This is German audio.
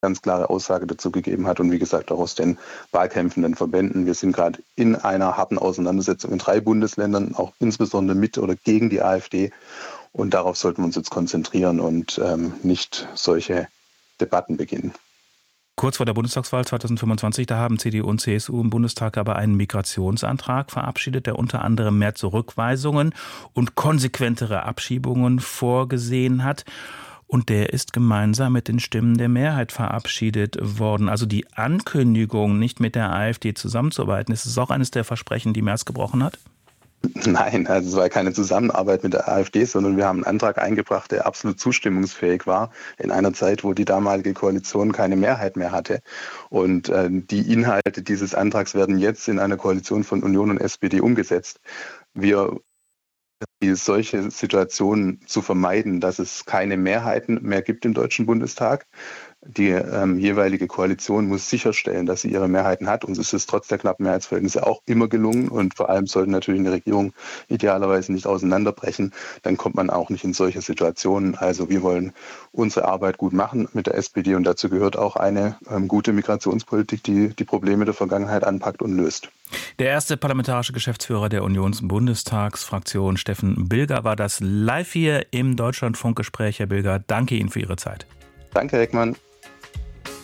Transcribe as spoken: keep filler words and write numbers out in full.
ganz klare Aussage dazu gegeben hat und wie gesagt auch aus den wahlkämpfenden Verbänden. Wir sind gerade in einer harten Auseinandersetzung in drei Bundesländern, auch insbesondere mit oder gegen die AfD. Und darauf sollten wir uns jetzt konzentrieren und ähm, nicht solche Debatten beginnen. Kurz vor der Bundestagswahl zweitausendfünfundzwanzig, da haben C D U und C S U im Bundestag aber einen Migrationsantrag verabschiedet, der unter anderem mehr Zurückweisungen und konsequentere Abschiebungen vorgesehen hat. Und der ist gemeinsam mit den Stimmen der Mehrheit verabschiedet worden. Also die Ankündigung, nicht mit der AfD zusammenzuarbeiten, ist es auch eines der Versprechen, die Merz gebrochen hat? Nein, also es war keine Zusammenarbeit mit der AfD, sondern wir haben einen Antrag eingebracht, der absolut zustimmungsfähig war, in einer Zeit, wo die damalige Koalition keine Mehrheit mehr hatte. Und äh, die Inhalte dieses Antrags werden jetzt in einer Koalition von Union und S P D umgesetzt. Wir die solche Situationen zu vermeiden, dass es keine Mehrheiten mehr gibt im Deutschen Bundestag. Die ähm, jeweilige Koalition muss sicherstellen, dass sie ihre Mehrheiten hat. Uns ist es trotz der knappen Mehrheitsverhältnisse auch immer gelungen. Und vor allem sollte natürlich eine Regierung idealerweise nicht auseinanderbrechen. Dann kommt man auch nicht in solche Situationen. Also wir wollen unsere Arbeit gut machen mit der S P D. Und dazu gehört auch eine ähm, gute Migrationspolitik, die die Probleme der Vergangenheit anpackt und löst. Der erste parlamentarische Geschäftsführer der Unionsbundestagsfraktion, Steffen Bilger, war das live hier im Deutschlandfunkgespräch. Herr Bilger, danke Ihnen für Ihre Zeit. Danke, Heckmann.